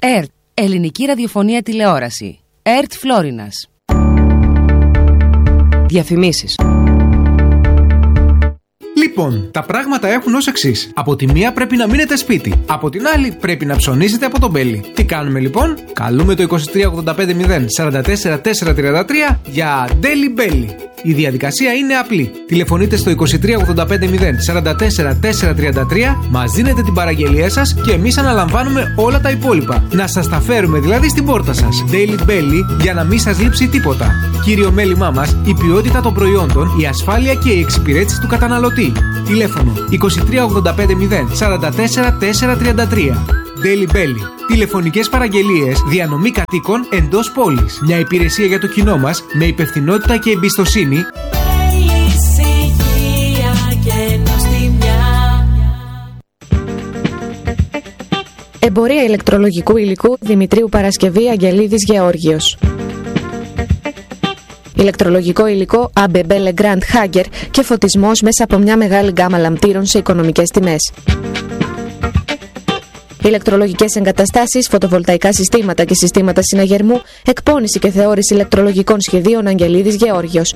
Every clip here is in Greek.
ΕΡΤ, Ελληνική Ραδιοφωνία Τηλεόραση. ΕΡΤ Φλόρινας. Διαφημίσεις. Λοιπόν, τα πράγματα έχουν ως εξής. Από τη μία πρέπει να μείνετε σπίτι. Από την άλλη πρέπει να ψωνίσετε από τον Μπέλι. Τι κάνουμε λοιπόν? Καλούμε το 23850 44 433 για Daily Belly. Η διαδικασία είναι απλή. Τηλεφωνείτε στο 23850 44 433, μας δίνετε την παραγγελία σας και εμείς αναλαμβάνουμε όλα τα υπόλοιπα. Να σας τα φέρουμε δηλαδή στην πόρτα σας. Daily Belly, για να μην σας λείψει τίποτα. Κύριο μέλημά μας, η ποιότητα των προϊόντων, η ασφάλεια και η εξυπηρέτηση του καταναλωτή. Τηλέφωνο 23850 44 433. Daily Belly. Τηλεφωνικές παραγγελίες, διανομή κατοίκων εντός πόλης. Μια υπηρεσία για το κοινό μας με υπευθυνότητα και εμπιστοσύνη. Εμπορία ηλεκτρολογικού υλικού Δημητρίου Παρασκευή Αγγελίδης Γεώργιος. Ηλεκτρολογικό υλικό ABB Legrand Hager και φωτισμός μέσα από μια μεγάλη γκάμα λαμπτήρων σε οικονομικές τιμές. Ηλεκτρολογικές εγκαταστάσεις, φωτοβολταϊκά συστήματα και συστήματα συναγερμού, εκπώνηση και θεώρηση ηλεκτρολογικών σχεδίων Αγγελίδης Γεώργιος.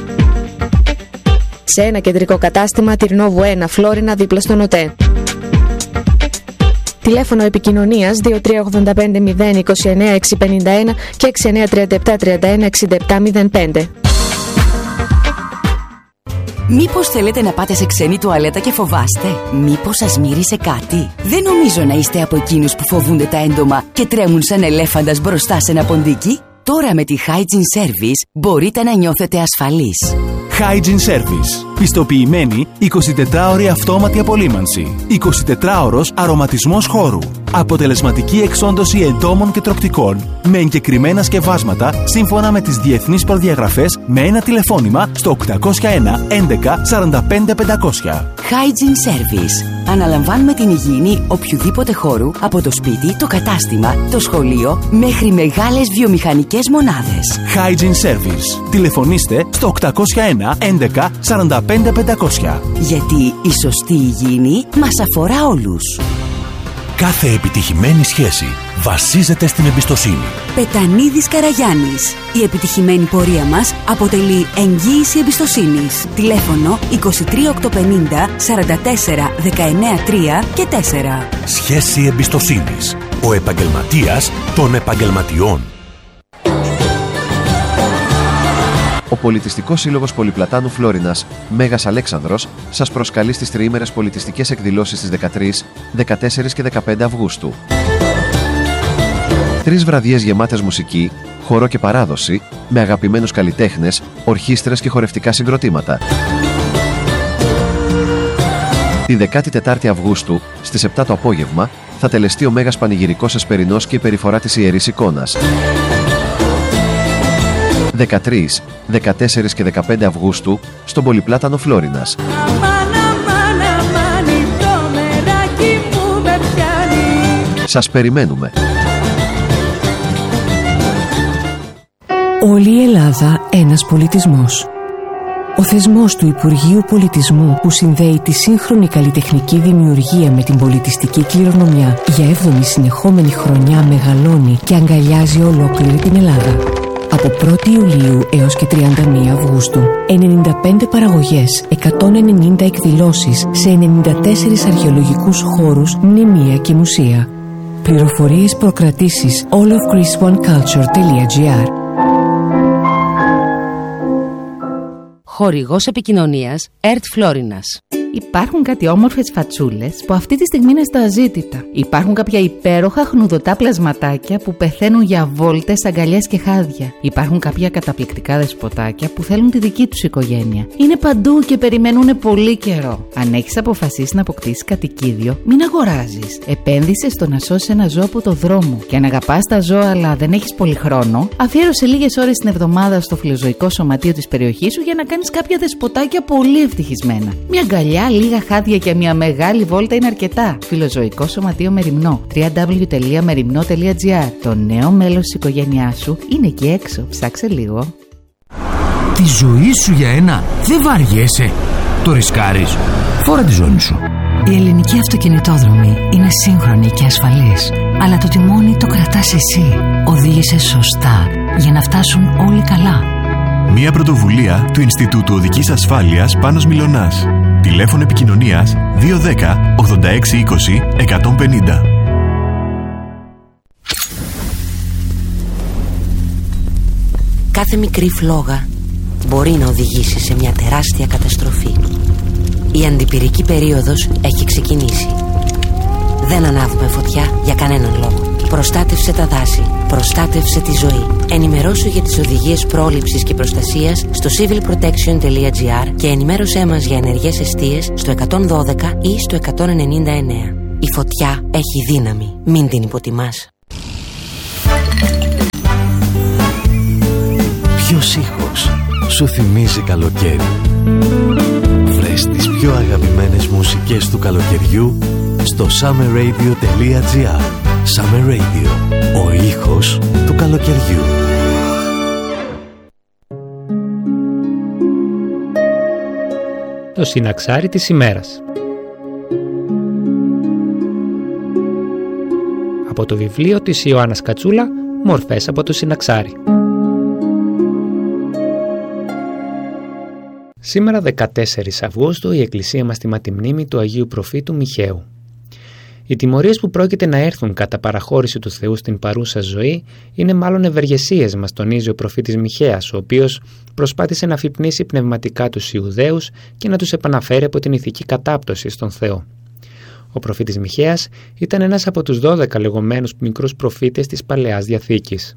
Σε ένα κεντρικό κατάστημα, Τυρνόβου 1, Φλόρινα, δίπλα στον ΟΤΕ. Τηλέφωνο επικοινωνίας 2385 029 651 και 6937 31 67 05. Μήπως θέλετε να πάτε σε ξένη τουαλέτα και φοβάστε? Μήπως σας μύρισε κάτι? Δεν νομίζω να είστε από εκείνους που φοβούνται τα έντομα και τρέμουν σαν ελέφαντας μπροστά σε ένα ποντίκι. Τώρα με τη Hygiene Service μπορείτε να νιώθετε ασφαλείς. Hygiene Service. Πιστοποιημένη 24ωρη αυτόματη απολύμανση. 24ωρος αρωματισμός χώρου. Αποτελεσματική εξόντωση εντόμων και τροκτικών με εγκεκριμένα σκευάσματα σύμφωνα με τις διεθνείς προδιαγραφές με ένα τηλεφώνημα στο 801 11 45 500. Hygiene Service. Αναλαμβάνουμε την υγιεινή οποιοδήποτε χώρου, από το σπίτι, το κατάστημα, το σχολείο μέχρι μεγάλες βιομηχανικές μονάδες. Hygiene Service. Τηλεφωνήστε στο 801 11 45 500. Γιατί η σωστή υγιεινή μας αφορά όλους. Κάθε επιτυχημένη σχέση βασίζεται στην εμπιστοσύνη. Πετανίδης Καραγιάννης. Η επιτυχημένη πορεία μας αποτελεί εγγύηση εμπιστοσύνης. Τηλέφωνο 23850 44 19 3 και 4. Σχέση εμπιστοσύνης. Ο επαγγελματίας των επαγγελματιών. Ο Πολιτιστικός Σύλλογος Πολυπλατάνου Φλόρινας, Μέγας Αλέξανδρος, σας προσκαλεί στις τριήμερες πολιτιστικές εκδηλώσεις στις 13, 14 και 15 Αυγούστου. 3 βραδιές γεμάτες μουσική, χορό και παράδοση, με αγαπημένους καλλιτέχνες, ορχήστρες και χορευτικά συγκροτήματα. Τη 14η Αυγούστου, στις 7 το απόγευμα, θα τελεστεί ο Μέγας Πανηγυρικός Εσπερινός και η περιφορά της Ιερής Εικόνας. 13, 14 και 15 Αυγούστου στον Πολυπλάτανο Φλόρινας. Σας περιμένουμε. Όλη η Ελλάδα ένας πολιτισμός. Ο θεσμός του Υπουργείου Πολιτισμού που συνδέει τη σύγχρονη καλλιτεχνική δημιουργία με την πολιτιστική κληρονομιά για 7η συνεχόμενη χρονιά μεγαλώνει και αγκαλιάζει ολόκληρη την Ελλάδα. Από 1η Ιουλίου έως και 31 Αυγούστου, 95 παραγωγές, 190 εκδηλώσεις σε 94 αρχαιολογικούς χώρους, μνημεία και μουσεία. Πληροφορίες προκρατήσεις allofgreeceoneculture.gr. Χορηγός επικοινωνίας ΕΡΤ Φλόρινας. Υπάρχουν κάτι όμορφες φατσούλες που αυτή τη στιγμή είναι στα αζήτητα. Υπάρχουν κάποια υπέροχα χνουδωτά πλασματάκια που πεθαίνουν για βόλτες, αγκαλιές και χάδια. Υπάρχουν κάποια καταπληκτικά δεσποτάκια που θέλουν τη δική τους οικογένεια. Είναι παντού και περιμένουν πολύ καιρό. Αν έχεις αποφασίσει να αποκτήσεις κατοικίδιο, μην αγοράζεις. Επένδυσε στο να σώσεις ένα ζώο από το δρόμο. Και αν αγαπάς τα ζώα αλλά δεν έχεις πολύ χρόνο, αφιέρωσε λίγες ώρες την εβδομάδα στο φιλοζωικό σωματείο της περιοχής σου για να κάνεις κάποια δεσποτάκια πολύ ευτυχισμένα. Μια αγκαλιά, λίγα χάδια και μια μεγάλη βόλτα είναι αρκετά. Φιλοζωικό Σωματείο Μεριμνό. www.merimno.gr. Το νέο μέλος της οικογένειάς σου είναι εκεί έξω. Ψάξε λίγο. Τη ζωή σου για ένα δεν βαριέσαι. Το ρισκάρεις. Φόρα τη ζώνη σου. Οι ελληνικοί αυτοκινητόδρομοι είναι σύγχρονοι και ασφαλείς, αλλά το τιμόνι το κρατάς εσύ. Οδήγησε σωστά για να φτάσουν όλοι καλά. Μια πρωτοβουλία του Ινστιτούτου Οδικής Ασφάλειας Πάνος Μιλωνάς. Τηλέφωνο επικοινωνίας 210 86 20 150. Κάθε μικρή φλόγα μπορεί να οδηγήσει σε μια τεράστια καταστροφή. Η αντιπυρική περίοδος έχει ξεκινήσει. Δεν ανάβουμε φωτιά για κανέναν λόγο. Προστάτευσε τα δάση, προστάτευσε τη ζωή. Ενημερώσου για τις οδηγίες πρόληψης και προστασίας στο civilprotection.gr και ενημέρωσέ μας για ενεργές εστίες στο 112 ή στο 199. Η φωτιά έχει δύναμη, μην την υποτιμάς. Ποιος ήχος σου θυμίζει καλοκαίρι? Βρες τις πιο αγαπημένες μουσικές του καλοκαιριού στο summerradio.gr. Summer Radio, ο ήχος του καλοκαιριού. Το συναξάρι της ημέρας. Από το βιβλίο της Ιωάννας Κατσούλα, «Μορφές από το συναξάρι». Σήμερα 14 Αυγούστου η Εκκλησία μας τιμά τη μνήμη του Αγίου Προφήτου Μιχαίου. Οι τιμωρίες που πρόκειται να έρθουν κατά παραχώρηση του Θεού στην παρούσα ζωή είναι μάλλον ευεργεσίες, μας τονίζει ο προφήτης Μιχαίας, ο οποίος προσπάθησε να αφυπνίσει πνευματικά τους Ιουδαίους και να τους επαναφέρει από την ηθική κατάπτωση στον Θεό. Ο προφήτης Μιχαίας ήταν ένας από τους 12 λεγόμενους μικρούς προφήτες της Παλαιάς Διαθήκης.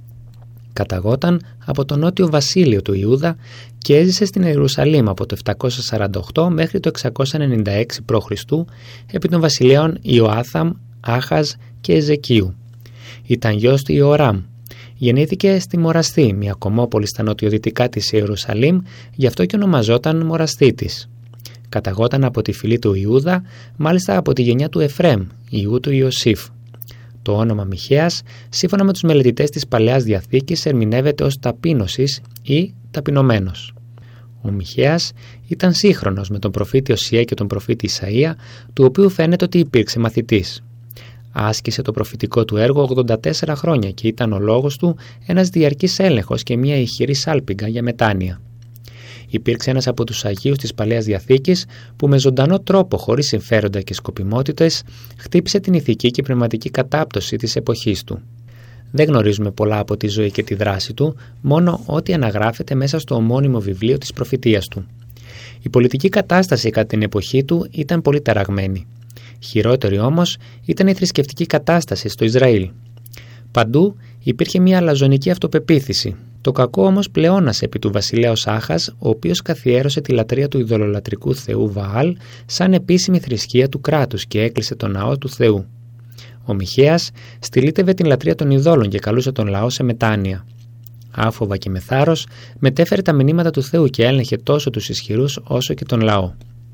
Καταγόταν από το νότιο βασίλειο του Ιούδα και έζησε στην Ιερουσαλήμ από το 748 μέχρι το 696 π.Χ. επί των βασιλέων Ιωάθαμ, Άχαζ και Εζεκίου. Ήταν γιος του Ιωράμ. Γεννήθηκε στη Μοραστή, μια κομμόπολη στα νοτιοδυτικά της Ιερουσαλήμ, γι' αυτό και ονομαζόταν Μοραστήτης. Καταγόταν από τη φυλή του Ιούδα, μάλιστα από τη γενιά του Εφραίμ, ιού του Ιωσήφ. Το όνομα Μιχαίας, σύμφωνα με τους μελετητές της Παλαιάς Διαθήκης, ερμηνεύεται ως ταπείνωσης ή ταπεινωμένος. Ο Μιχαίας ήταν σύγχρονος με τον προφήτη Οσιέ και τον προφήτη Ισαΐα, του οποίου φαίνεται ότι υπήρξε μαθητής. Άσκησε το προφητικό του έργο 84 χρόνια και ήταν ο λόγος του ένας διαρκής έλεγχος και μια ηχηρή σάλπιγγα για μετάνοια. Υπήρξε ένας από τους Αγίους της Παλαιάς Διαθήκης που με ζωντανό τρόπο, χωρίς συμφέροντα και σκοπιμότητες, χτύπησε την ηθική και πνευματική κατάπτωση της εποχής του. Δεν γνωρίζουμε πολλά από τη ζωή και τη δράση του, μόνο ό,τι αναγράφεται μέσα στο ομώνυμο βιβλίο της προφητείας του. Η πολιτική κατάσταση κατά την εποχή του ήταν πολύ ταραγμένη. Χειρότερη όμως ήταν η θρησκευτική κατάσταση στο Ισραήλ. Παντού υπήρχε μια αλαζονική αυτοπεποίθηση. Το κακό όμως πλεόνασε επί του βασιλέως Άχαζ, ο οποίος καθιέρωσε τη λατρεία του ειδωλολατρικού θεού Βαάλ σαν επίσημη θρησκεία του κράτους και έκλεισε τον ναό του Θεού. Ο Μιχαίας στυλίτευε την λατρεία των ειδόλων και καλούσε τον λαό σε μετάνοια. Άφοβα και με θάρρος μετέφερε τα μηνύματα του Θεού και έλεγχε τόσο τους ισχυρούς όσο και τον λαό.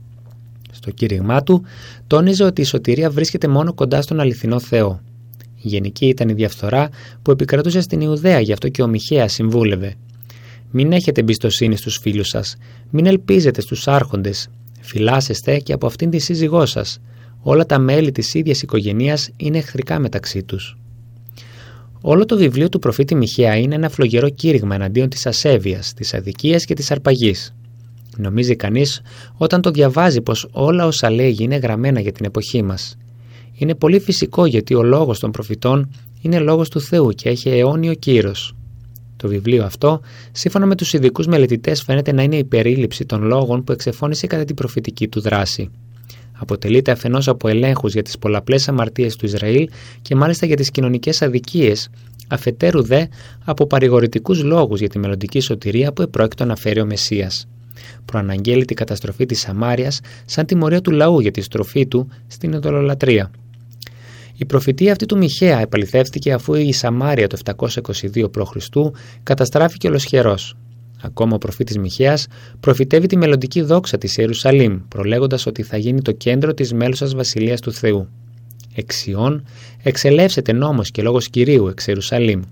Στο κήρυγμά του τόνιζε ότι η σωτηρία βρίσκεται μόνο κοντά στον αληθινό Θεό. Γενική ήταν η διαφθορά που επικρατούσε στην Ιουδαία, γι' αυτό και ο Μιχαίας συμβούλευε. Μην έχετε εμπιστοσύνη στους φίλους σας, μην ελπίζετε στους άρχοντες, φυλάσσεστε και από αυτήν τη σύζυγό σας. Όλα τα μέλη της ίδιας οικογένειας είναι εχθρικά μεταξύ τους. Όλο το βιβλίο του προφήτη Μιχαία είναι ένα φλογερό κήρυγμα εναντίον της ασέβειας, της αδικίας και της αρπαγής. Νομίζει κανείς όταν το διαβάζει πως όλα όσα λέγει είναι γραμμένα για την εποχή μας. Είναι πολύ φυσικό γιατί ο λόγος των προφητών είναι λόγος του Θεού και έχει αιώνιο κύρος. Το βιβλίο αυτό, σύμφωνα με τους ειδικούς μελετητές, φαίνεται να είναι η περίληψη των λόγων που εξεφώνησε κατά την προφητική του δράση. Αποτελείται αφενός από ελέγχους για τις πολλαπλές αμαρτίες του Ισραήλ και μάλιστα για τις κοινωνικές αδικίες, αφετέρου δε από παρηγορητικούς λόγους για τη μελλοντική σωτηρία που επρόκειτο να φέρει ο Μεσσίας. Προαναγγέλει την καταστροφή της Σαμάριας σαν τιμωρία του λαού για τη στροφή του στην ειδωλολατρία. Η προφητεία αυτή του Μιχαία επαληθεύτηκε αφού η Σαμάρια το 722 π.Χ. καταστράφηκε ολοσχερός. Ακόμα ο προφήτης Μιχαίας προφητεύει τη μελλοντική δόξα της Ιερουσαλήμ, προλέγοντας ότι θα γίνει το κέντρο της μέλουσας βασιλείας του Θεού. Εξιών εξελεύσεται νόμος και λόγος Κυρίου εξ Ιερουσαλήμ.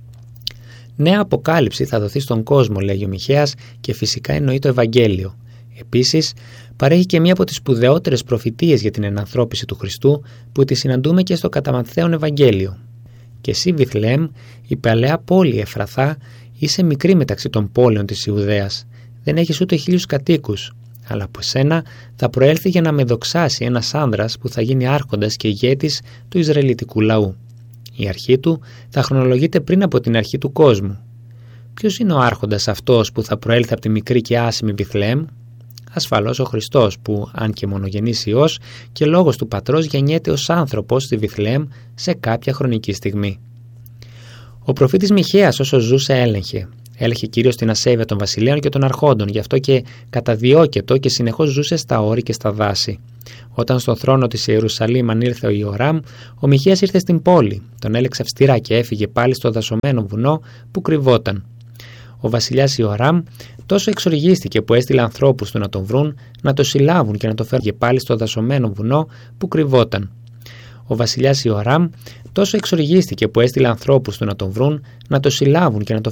Νέα αποκάλυψη θα δοθεί στον κόσμο, λέγει ο Μιχαίας, και φυσικά εννοεί το Ευαγγέλιο. Επίσης, παρέχει και μία από τις σπουδαιότερες προφητείες για την ενανθρώπιση του Χριστού που τη συναντούμε και στο κατά Ματθαίον Ευαγγέλιο. «Και εσύ, Βιθλεέμ, η παλαιά πόλη Εφραθά, είσαι μικρή μεταξύ των πόλεων της Ιουδαίας. Δεν έχεις ούτε 1000 κατοίκους, αλλά από εσένα θα προέλθει για να με δοξάσει ένας άνδρας που θα γίνει άρχοντας και ηγέτης του Ισραηλιτικού λαού. Η αρχή του θα χρονολογείται πριν από την αρχή του κόσμου. Ποιος είναι ο άρχοντας αυτός που θα προέλθει από τη μικρή και άσημη Βιθλεέμ? Ασφαλώς ο Χριστός που, αν και μονογενής Υιός και λόγος του Πατρός, γεννιέται ως άνθρωπος στη Βιθλεέμ σε κάποια χρονική στιγμή». Ο προφήτης Μιχαίας όσο ζούσε έλεγχε κυρίως την ασέβεια των βασιλέων και των αρχόντων, γι' αυτό και καταδιώκετο και συνεχώς ζούσε στα όρη και στα δάση. Όταν στον θρόνο της Ιερουσαλήμ ανήλθε ο Ιωράμ, ο Μιχαίας ήρθε στην πόλη, τον έλεξε αυστηρά και έφυγε πάλι στο δασωμένο βουνό που κρυβόταν. Ο βασιλιάς Ιωράμ τόσο εξοργίστηκε που έστειλε ανθρώπους του να τον βρουν, να το συλλάβουν και να το φέρουν πάλι στο δασωμένο βουνό που κρυβόταν. Ο βασιλιάς Ιωράμ τόσο εξοργίστηκε που έστειλε ανθρώπους του να τον βρουν, να το συλλάβουν και να το